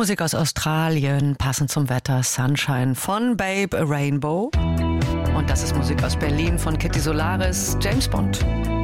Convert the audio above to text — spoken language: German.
Musik aus Australien, passend zum Wetter, Sunshine von Babe a Rainbow. Und das ist Musik aus Berlin von Kitty Solaris, James Bond.